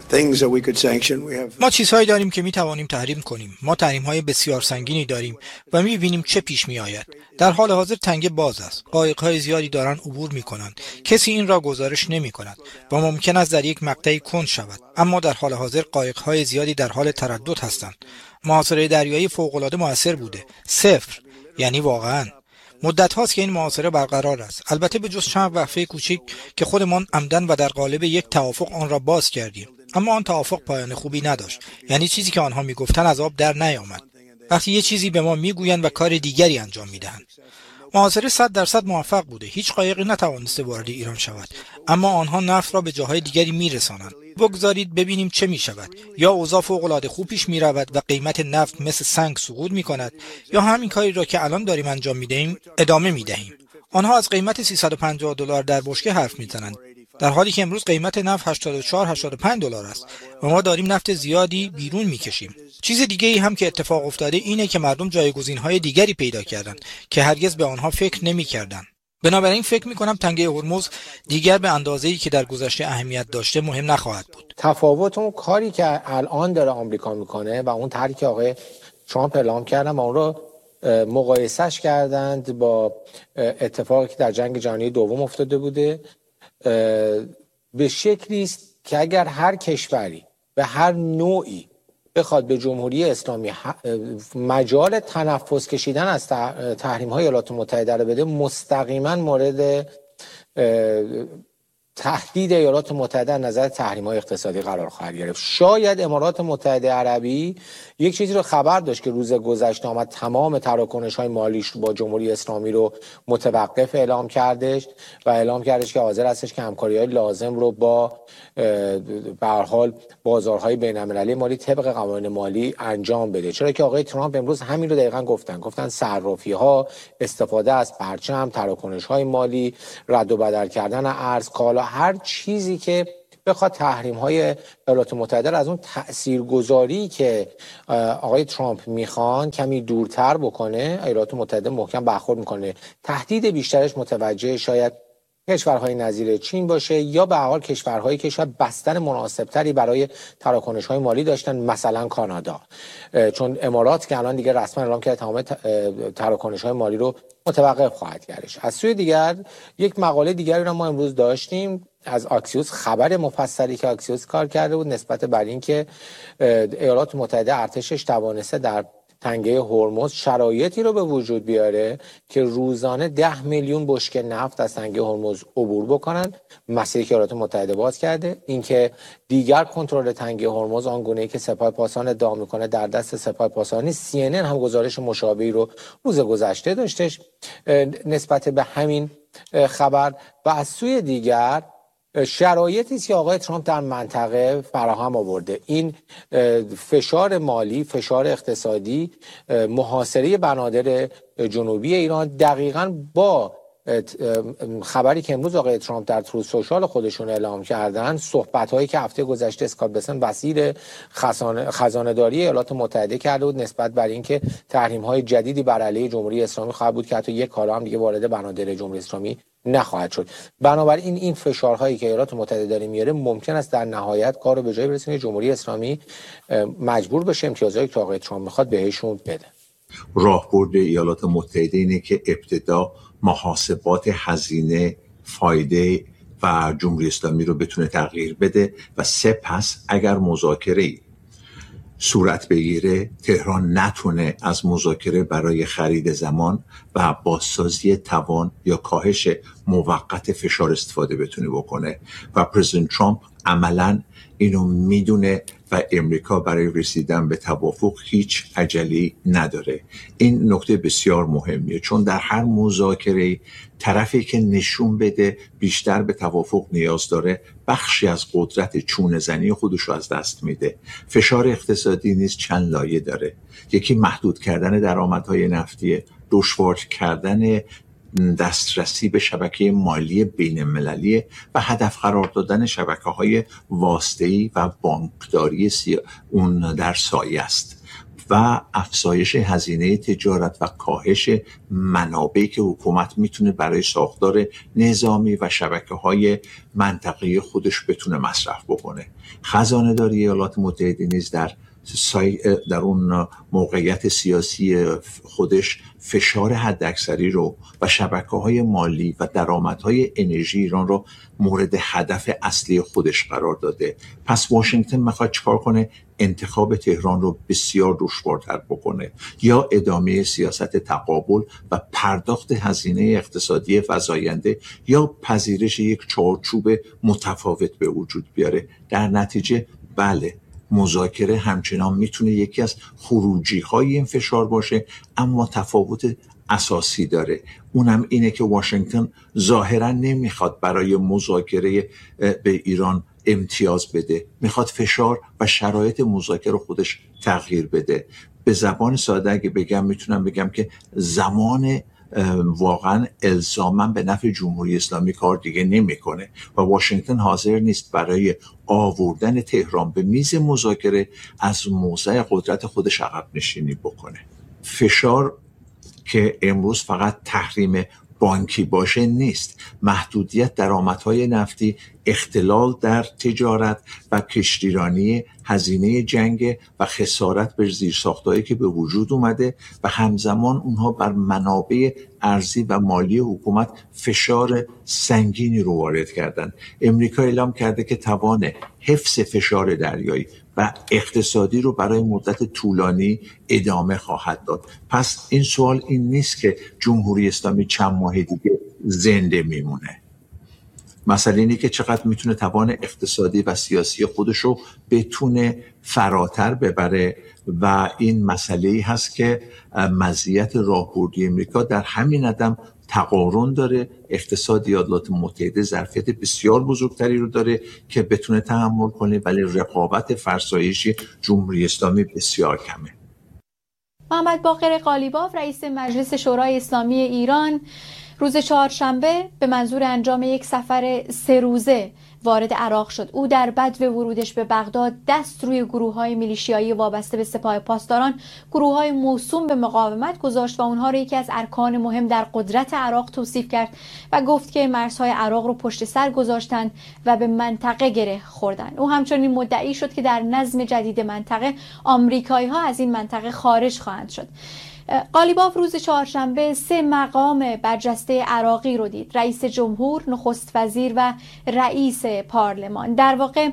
ما چیزهایی داریم که میتوانیم تحریم کنیم. ما تحریم‌های بسیار سنگینی داریم و می‌بینیم چه پیش می‌آید. در حال حاضر تنگه باز است. قایق‌های زیادی دارند عبور می‌کنند. کسی این را گزارش نمی‌کند و ممکن است در یک مقطعی کند شود. اما در حال حاضر قایق‌های زیادی در حال تردد هستند. محاصره دریایی فوق‌العاده مؤثر بوده. صفر، یعنی واقعاً مدت هاست که این محاصره برقرار است. البته به جز چند وقفه کوچک که خودمان عمدن و در قالب یک توافق آن را باز کردیم، اما آن توافق پایان خوبی نداشت. یعنی چیزی که آنها میگفتند از آب در نیامد. وقتی یه چیزی به ما میگویند و کار دیگری انجام میدهند. محاصره 100% موفق بوده. هیچ قایقی نتوانسته وارد ایران شود، اما آنها نفت را به جاهای دیگری میرسانند. بگذارید ببینیم چه میشود. یا اوضاع فوق‌العاده خوب پیش میرود و قیمت نفت مثل سنگ سقوط میکند، یا همین کاری را که الان داریم انجام میدهیم ادامه میدهیم. آنها از قیمت $350 در بشکه حرف میزنند، در حالی که امروز قیمت نفت 84-85 دلار است و ما داریم نفت زیادی بیرون میکشیم. چیز دیگه ای هم که اتفاق افتاده اینه که مردم جایگزین‌های دیگری پیدا کردند که هرگز به آنها فکر نمی‌کردند. بنابراین فکر می‌کنم تنگه هرمز دیگر به اندازه‌ای که در گذشته اهمیت داشته مهم نخواهد بود. تفاوت اون کاری که الان داره آمریکا میکنه و اون طرحی که آقای ترامپ اعلام کردن و اون رو مقایسهش کردند با اتفاقی که در جنگ جهانی دوم افتاده بوده، به شکلی است که اگر هر کشوری به هر نوعی بخواد به جمهوری اسلامی مجال تنفس کشیدن از تحریم‌های ایالات متحده رو بده، مستقیما مورد تهدید ایالات متحده از نظر تحریم‌های اقتصادی قرار خواهد گرفت. شاید امارات متحده عربی یک چیزی رو خبر داشت که روز گذشته آمد تمام تراکنش‌های مالیش با جمهوری اسلامی رو متوقف اعلام کردش و اعلام کردش که حاضر هستش که همکاری‌های لازم رو با به هر حال بازارهای بین‌المللی مالی طبق قوانین مالی انجام بده. چرا که آقای ترامپ امروز همین رو دقیقاً گفتن صرافی‌ها، استفاده از پرچم، تراکنش‌های مالی، رد و بدل کردن ارز، کالا، هر چیزی که بخواد تحریم‌های ایالات متحده از اون تاثیرگذاری که آقای ترامپ میخوان کمی دورتر بکنه، ایالات متحده محکم برخورد میکنه. تهدید بیشترش متوجه شاید کشورهای نظیر چین باشه یا به هر حال کشورهایی که شاید بستن مناسبتری برای تراکنش‌های مالی داشتن، مثلا کانادا، چون امارات که الان دیگه رسما اعلام کرده تمام تراکنش‌های مالی رو متوقف خواهد کردش. از سوی دیگر یک مقاله دیگری رو ما امروز داشتیم از آکسیوس، خبر مفصلی که آکسیوس کار کرده بود نسبت بر این که ایالات متحده ارتشش توانسته در تنگه هرمز شرایطی رو به وجود بیاره که روزانه 10 میلیون بشکه نفت از تنگه هرمز عبور بکنن. مسیری که ایالات متحده باز کرده، اینکه دیگر کنترل تنگه هرمز آنگونه‌ای که سپاه پاسداران ادعا میکنه در دست سپاه پاسداران. CNN هم گزارش مشابهی رو روز گذشته داشتش نسبت به همین خبر. و از سوی دیگر شرایطی که آقای ترامپ در منطقه فراهم آورده، این فشار مالی، فشار اقتصادی، محاصره بنادر جنوبی ایران، دقیقاً با خبری که امروز آقای ترامپ در تروث سوشال خودشون اعلام کردن، صحبت‌هایی که هفته گذشته اسکات بسن وزیر خزانه‌داری ایالات متحده کرده بود نسبت بر اینکه تحریم‌های جدیدی بر علیه جمهوری اسلامی خواهد بود که حتی یک کالا هم دیگه وارد بنادر جمهوری اسلامی نخواهد شد. بنابراین این فشارهایی که ایالات متحده داره میاره ممکن است در نهایت کار رو به جای برسونه جمهوری اسلامی مجبور بشه امتیازایی که آقای ترامپ میخواد بهشون بده. راهبرد ایالات متحده اینه که ابتدا محاسبات هزینه، فایده و جمهوری اسلامی رو بتونه تغییر بده و سپس اگر مذاکره صورت بگیره تهران نتونه از مذاکره برای خرید زمان و بازسازی توان یا کاهش موقت فشار استفاده بتونه بکنه و پرزیدنت ترامپ عملاً اینو میدونه و امریکا برای رسیدن به توافق هیچ عجله‌ای نداره. این نکته بسیار مهمیه، چون در هر مذاکره طرفی که نشون بده بیشتر به توافق نیاز داره بخشی از قدرت چونه زنی خودش رو از دست میده. فشار اقتصادی نیز چند لایه داره. یکی محدود کردن درآمدهای نفتی، دشوار کردن دسترسی به شبکه مالی بین المللی و هدف قرار دادن شبکه‌های واسطه‌ای و بانکداری اون در سایه است. و افزایش هزینه تجارت و کاهش منابعی که حکومت میتونه برای ساختار نظامی و شبکه‌های منطقه‌ای خودش بتونه مصرف بکنه. خزانه داری ایالات متحده نیز در اون موقعیت سیاسی خودش فشار حداکثری رو و شبکه‌های مالی و درآمدهای انرژی ایران رو مورد هدف اصلی خودش قرار داده. پس واشنگتن میخواد چیکار کنه؟ انتخاب تهران رو بسیار دشوارتر بکنه، یا ادامه سیاست تقابل و پرداخت هزینه اقتصادی فزاینده، یا پذیرش یک چارچوب متفاوت به وجود بیاره. در نتیجه بله، مذاکره همچنان میتونه یکی از خروجی های این فشار باشه، اما تفاوت اساسی داره. اونم اینه که واشنگتن ظاهرا نمیخواد برای مذاکره به ایران امتیاز بده، میخواد فشار و شرایط مذاکره خودش تغییر بده. به زبان ساده اگه بگم میتونم بگم که زمان واقعا الزاما به نفع جمهوری اسلامی کار دیگه نمیکنه و واشنگتن حاضر نیست برای آوردن تهران به میز مذاکره از موضع قدرت خودش عقب نشینی بکنه. فشار که امروز فقط تحریم بانکی باشه نیست، محدودیت درآمدهای نفتی، اختلال در تجارت و کشتیرانی، هزینه جنگ و خسارت به زیرساختهایی که به وجود اومده و همزمان اونها بر منابع ارزی و مالی حکومت فشار سنگینی رو وارد کردن. امریکا اعلام کرده که توان حفظ فشار دریایی و اقتصادی رو برای مدت طولانی ادامه خواهد داد. پس این سوال این نیست که جمهوری اسلامی چند ماه دیگه زنده میمونه. مسئله اینه که چقدر میتونه توان اقتصادی و سیاسی خودش رو بتونه فراتر ببره و این مسئله‌ای هست که مزیت راهبردی امریکا در همین عدم تقارن داره. اقتصاد ایالات متحده ظرفیت بسیار بزرگتری رو داره که بتونه تحمل کنه، ولی رقابت فرسایشی جمهوری اسلامی بسیار کمه. محمد باقر قالیباف رئیس مجلس شورای اسلامی ایران روز چهارشنبه به منظور انجام یک سفر 3 روزه وارد عراق شد. او در بدو ورودش به بغداد دست روی گروه‌های میلیشیایی وابسته به سپاه پاسداران، گروه‌های موسوم به مقاومت گذاشت و اونها را یکی از ارکان مهم در قدرت عراق توصیف کرد و گفت که مرزهای عراق رو پشت سر گذاشتند و به منطقه گره خوردند. او همچنین مدعی شد که در نظم جدید منطقه آمریکایی‌ها از این منطقه خارج خواهند شد. قالیباف روز چهارشنبه 3 مقام برجسته عراقی رو دید: رئیس جمهور، نخست وزیر و رئیس پارلمان. در واقع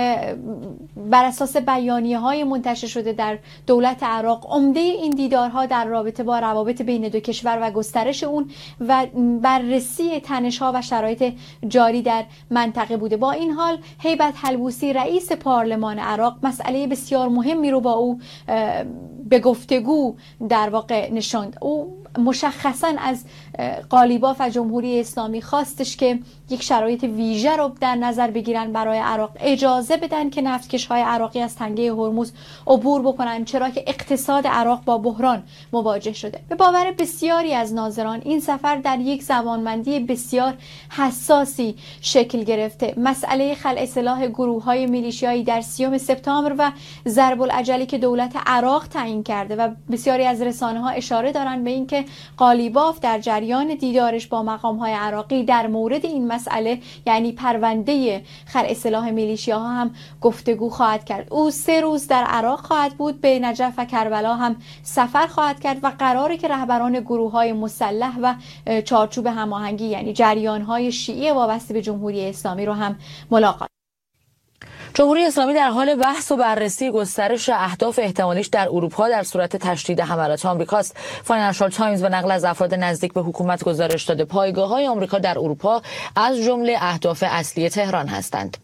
بر اساس بیانیه‌های منتشر شده در دولت عراق، عمده این دیدارها در رابطه با روابط بین دو کشور و گسترش اون و بررسی تنش‌ها و شرایط جاری در منطقه بوده. با این حال هیبت حلبوسی رئیس پارلمان عراق مسئله بسیار مهمی رو با او به گفتگو در واقع نشاند. او مشخصا از قالیباف و جمهوری اسلامی خواستش که یک شرایط ویژه رو در نظر بگیرن برای عراق، اجازه بدن که نفتکش‌های عراقی از تنگه هرمز عبور بکنن، چرا که اقتصاد عراق با بحران مواجه شده. به باور بسیاری از ناظران این سفر در یک زمانبندی بسیار حساسی شکل گرفته. مسئله خلع سلاح گروه‌های میلیشیایی در 30 سپتامبر و ضرب العجلی که دولت عراق تعیین کرده و بسیاری از رسانه‌ها اشاره دارند به اینکه قالیباف در جریان دیدارش با مقام‌های عراقی در مورد این مسئله، یعنی پرونده خلع سلاح میلیشیاها، هم گفتگو خواهد کرد. او 3 روز در عراق خواهد بود، به نجف و کربلا هم سفر خواهد کرد و قراره که رهبران گروه‌های مسلح و چارچوب هماهنگی، یعنی جریان‌های شیعی وابسته به جمهوری اسلامی رو هم ملاقات. جمهوری اسلامی در حال بحث و بررسی گسترش اهداف احتمالیش در اروپا در صورت تشدید حملات آمریکاست. فاینانشال تایمز و نقل از افراد نزدیک به حکومت گزارش داده پایگاه‌های آمریکا در اروپا از جمله اهداف اصلی تهران هستند.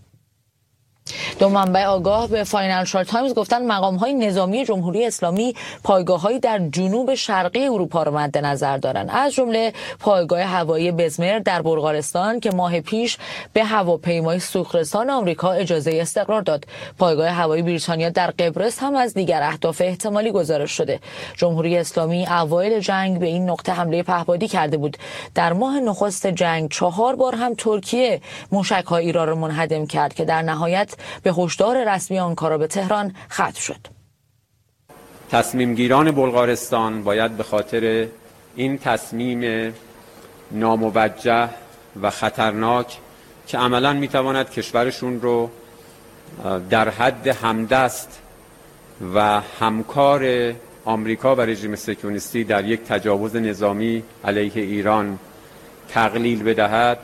دو منبع آگاه به فاینانشال تایمز گفتند مقام‌های نظامی جمهوری اسلامی پایگاه‌هایی در جنوب شرقی اروپا را مد نظر دارند، از جمله پایگاه هوایی بزمر در بلغارستان که ماه پیش به هواپیمای سوخت‌رسان آمریکا اجازه استقرار داد. پایگاه هوایی بریتانیا در قبرس هم از دیگر اهداف احتمالی گزارش شده. جمهوری اسلامی اوایل جنگ به این نقطه حمله پهپادی کرده بود. در ماه نخست جنگ 4 بار هم ترکیه موشک‌های ایران را منهدم کرد که در نهایت به هشدار رسمی آنکارا به تهران ختم شد. تصمیم گیران بلغارستان باید به خاطر این تصمیم ناموجه و خطرناک که عملاً میتواند کشورشون رو در حد همدست و همکار آمریکا و رژیم صهیونیستی در یک تجاوز نظامی علیه ایران تقلیل بدهد،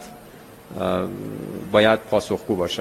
باید پاسخگو باشند.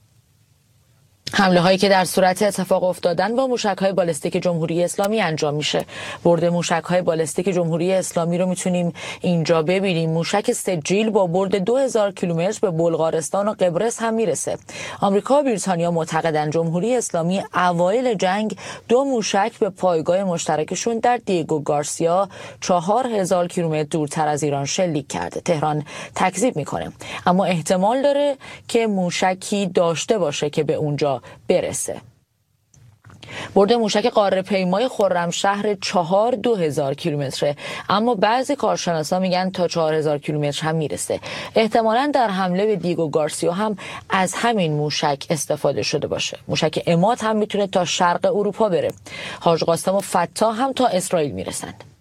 حمله هایی که در صورت اتفاق افتادن با موشک‌های بالستیک جمهوری اسلامی انجام میشه. برد موشک‌های بالستیک جمهوری اسلامی رو میتونیم اینجا ببینیم. موشک سجیل با برد 2000 کیلومتر به بلغارستان و قبرس هم میرسه. آمریکا و بریتانیا معتقدن جمهوری اسلامی اوایل جنگ 2 موشک به پایگاه مشترکشون در دیگو گارسیا 4000 کیلومتر دورتر از ایران شلیک کرده. تهران تکذیب میکنه، اما احتمال داره که موشکی داشته باشه که به اونجا برسه. برد موشک قاره پیمای خرمشهر 2000 کیلومتره، اما بعضی کارشناسا میگن تا 4000 کیلومتر هم میرسه. احتمالاً در حمله به دیگو گارسیا هم از همین موشک استفاده شده باشه. موشک اماد هم میتونه تا شرق اروپا بره. حاج قاسم و فتاح هم تا اسرائیل میرسند.